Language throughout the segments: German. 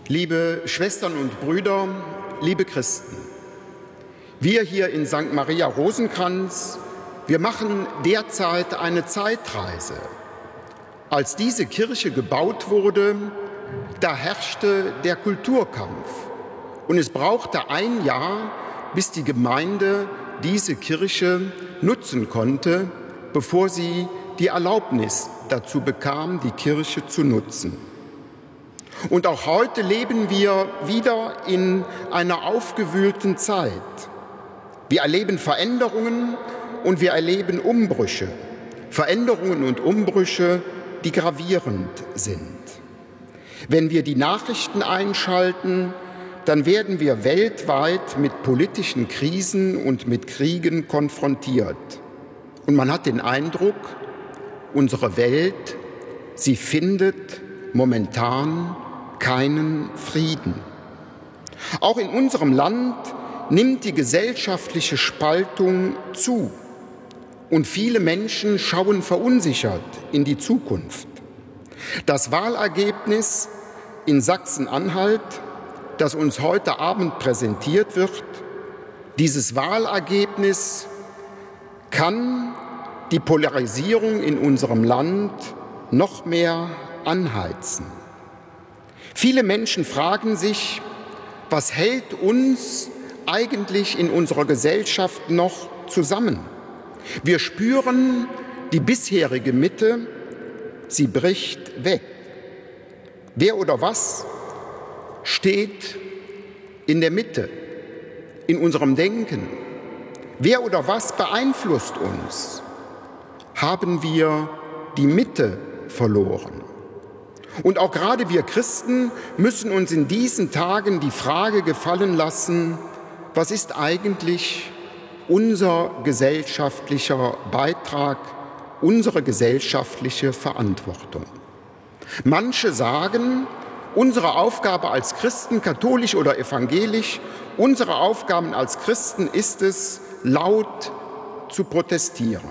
Liebe Schwestern und Brüder, liebe Christen, wir hier in St. Maria Rosenkranz, wir machen derzeit eine Zeitreise. Als diese Kirche gebaut wurde, da herrschte der Kulturkampf und es brauchte ein Jahr, bis die Gemeinde diese Kirche nutzen konnte, bevor sie die Erlaubnis dazu bekam, die Kirche zu nutzen. Und auch heute leben wir wieder in einer aufgewühlten Zeit. Wir erleben Veränderungen und wir erleben Umbrüche. Veränderungen und Umbrüche, die gravierend sind. Wenn wir die Nachrichten einschalten, dann werden wir weltweit mit politischen Krisen und mit Kriegen konfrontiert. Und man hat den Eindruck, unsere Welt, sie findet momentan keinen Frieden. Auch in unserem Land nimmt die gesellschaftliche Spaltung zu und viele Menschen schauen verunsichert in die Zukunft. Das Wahlergebnis in Sachsen-Anhalt, das uns heute Abend präsentiert wird, dieses Wahlergebnis kann die Polarisierung in unserem Land noch mehr anheizen. Viele Menschen fragen sich, was hält uns eigentlich in unserer Gesellschaft noch zusammen? Wir spüren, die bisherige Mitte, sie bricht weg. Wer oder was steht in der Mitte, in unserem Denken? Wer oder was beeinflusst uns? Haben wir die Mitte verloren? Und auch gerade wir Christen müssen uns in diesen Tagen die Frage gefallen lassen, was ist eigentlich unser gesellschaftlicher Beitrag, unsere gesellschaftliche Verantwortung? Manche sagen, unsere Aufgabe als Christen, katholisch oder evangelisch, unsere Aufgabe als Christen ist es, laut zu protestieren.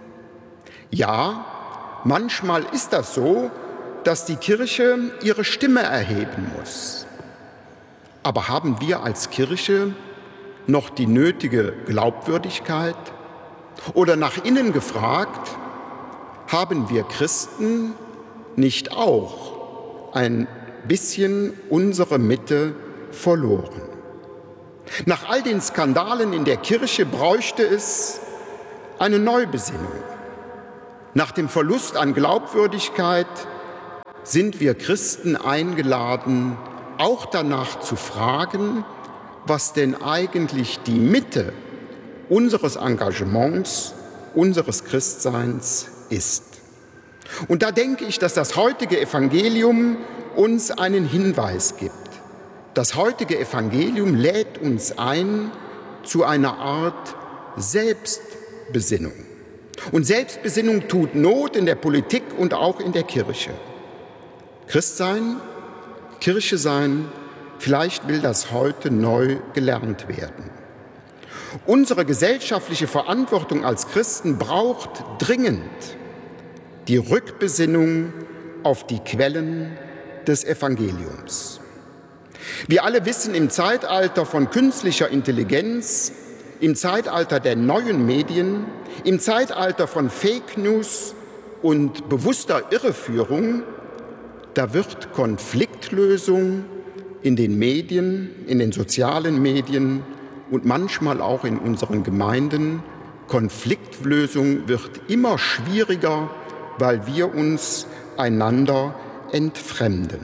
Ja, manchmal ist das so, dass die Kirche ihre Stimme erheben muss. Aber haben wir als Kirche noch die nötige Glaubwürdigkeit? Oder nach innen gefragt, haben wir Christen nicht auch ein bisschen unsere Mitte verloren? Nach all den Skandalen in der Kirche bräuchte es eine Neubesinnung. Nach dem Verlust an Glaubwürdigkeit sind wir Christen eingeladen, auch danach zu fragen, was denn eigentlich die Mitte unseres Engagements, unseres Christseins ist. Und da denke ich, dass das heutige Evangelium uns einen Hinweis gibt. Das heutige Evangelium lädt uns ein zu einer Art Selbstbesinnung. Und Selbstbesinnung tut Not in der Politik und auch in der Kirche. Christ sein, Kirche sein, vielleicht will das heute neu gelernt werden. Unsere gesellschaftliche Verantwortung als Christen braucht dringend die Rückbesinnung auf die Quellen des Evangeliums. Wir alle wissen, im Zeitalter von künstlicher Intelligenz, im Zeitalter der neuen Medien, im Zeitalter von Fake News und bewusster Irreführung, da wird Konfliktlösung in den Medien, in den sozialen Medien und manchmal auch in unseren Gemeinden, Konfliktlösung wird immer schwieriger, weil wir uns einander entfremden.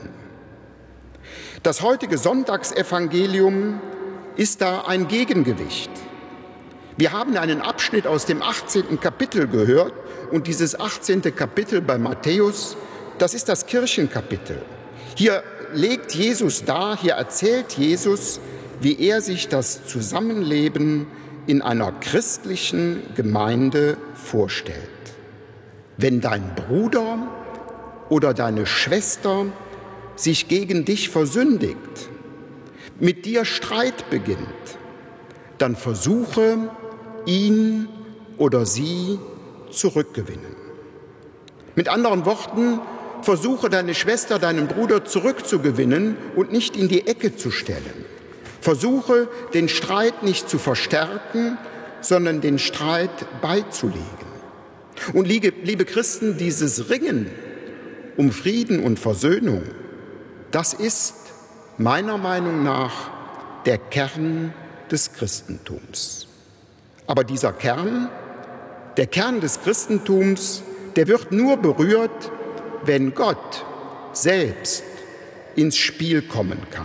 Das heutige Sonntagsevangelium ist da ein Gegengewicht. Wir haben einen Abschnitt aus dem 18. Kapitel gehört und dieses 18. Kapitel bei Matthäus, das ist das Kirchenkapitel. Hier legt Jesus dar, hier erzählt Jesus, wie er sich das Zusammenleben in einer christlichen Gemeinde vorstellt. Wenn dein Bruder oder deine Schwester sich gegen dich versündigt, mit dir Streit beginnt, dann versuche, ihn oder sie zurückgewinnen. Mit anderen Worten, versuche deine Schwester, deinen Bruder zurückzugewinnen und nicht in die Ecke zu stellen. Versuche, den Streit nicht zu verstärken, sondern den Streit beizulegen. Und liebe Christen, dieses Ringen um Frieden und Versöhnung, das ist meiner Meinung nach der Kern des Christentums. Aber dieser Kern, der Kern des Christentums, der wird nur berührt, wenn Gott selbst ins Spiel kommen kann.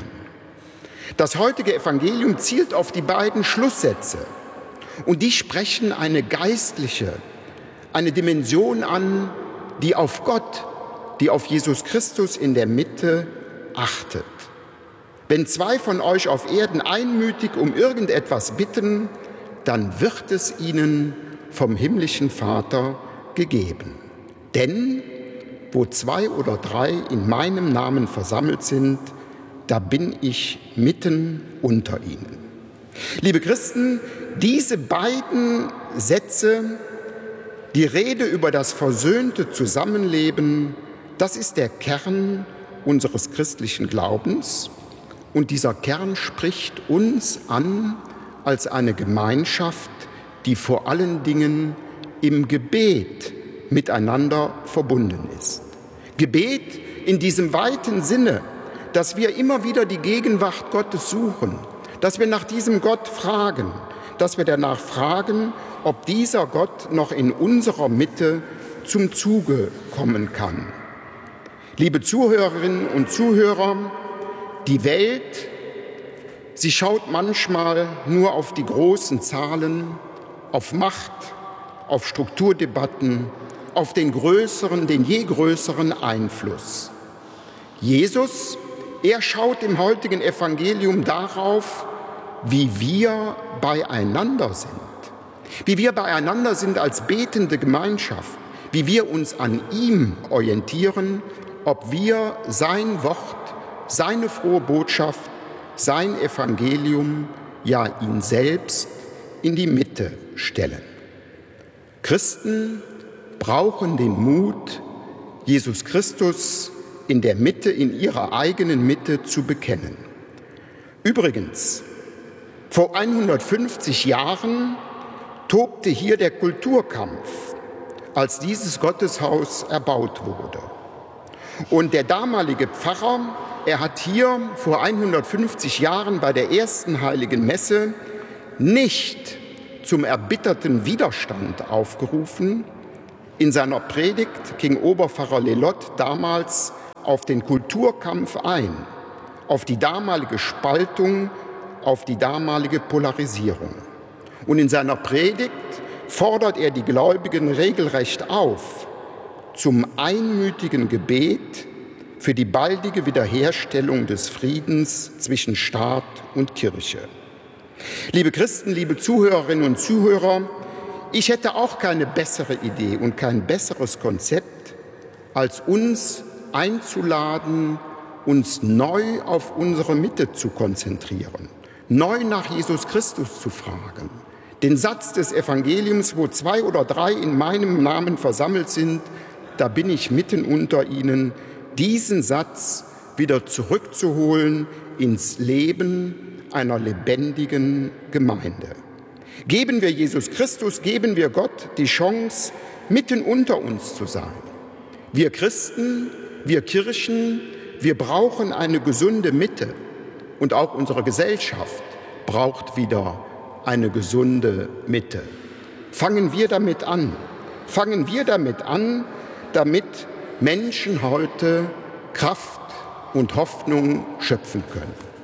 Das heutige Evangelium zielt auf die beiden Schlusssätze und die sprechen eine geistliche, eine Dimension an, die auf Gott, die auf Jesus Christus in der Mitte achtet. Wenn zwei von euch auf Erden einmütig um irgendetwas bitten, dann wird es ihnen vom himmlischen Vater gegeben. Denn wo 2 oder 3 in meinem Namen versammelt sind, da bin ich mitten unter ihnen. Liebe Christen, diese beiden Sätze, die Rede über das versöhnte Zusammenleben, das ist der Kern unseres christlichen Glaubens. Und dieser Kern spricht uns an als eine Gemeinschaft, die vor allen Dingen im Gebet miteinander verbunden ist. Gebet in diesem weiten Sinne, dass wir immer wieder die Gegenwart Gottes suchen, dass wir nach diesem Gott fragen, dass wir danach fragen, ob dieser Gott noch in unserer Mitte zum Zuge kommen kann. Liebe Zuhörerinnen und Zuhörer, die Welt, sie schaut manchmal nur auf die großen Zahlen, auf Macht, auf Strukturdebatten, auf den je größeren Einfluss. Jesus, er schaut im heutigen Evangelium darauf, wie wir beieinander sind. Wie wir beieinander sind als betende Gemeinschaft, wie wir uns an ihm orientieren, ob wir sein Wort, seine frohe Botschaft, sein Evangelium, ja ihn selbst in die Mitte stellen. Christen brauchen den Mut, Jesus Christus in der Mitte, in ihrer eigenen Mitte zu bekennen. Übrigens, vor 150 Jahren tobte hier der Kulturkampf, als dieses Gotteshaus erbaut wurde. Und der damalige Pfarrer, er hat hier vor 150 Jahren bei der ersten Heiligen Messe nicht zum erbitterten Widerstand aufgerufen. In seiner Predigt ging Oberpfarrer Lelott damals auf den Kulturkampf ein, auf die damalige Spaltung, auf die damalige Polarisierung. Und in seiner Predigt fordert er die Gläubigen regelrecht auf zum einmütigen Gebet für die baldige Wiederherstellung des Friedens zwischen Staat und Kirche. Liebe Christen, liebe Zuhörerinnen und Zuhörer, ich hätte auch keine bessere Idee und kein besseres Konzept, als uns einzuladen, uns neu auf unsere Mitte zu konzentrieren, neu nach Jesus Christus zu fragen. Den Satz des Evangeliums, wo 2 oder 3 in meinem Namen versammelt sind, da bin ich mitten unter ihnen, diesen Satz wieder zurückzuholen ins Leben einer lebendigen Gemeinde. Geben wir Jesus Christus, geben wir Gott die Chance, mitten unter uns zu sein. Wir Christen, wir Kirchen, wir brauchen eine gesunde Mitte. Und auch unsere Gesellschaft braucht wieder eine gesunde Mitte. Fangen wir damit an. Fangen wir damit an, damit Menschen heute Kraft und Hoffnung schöpfen können.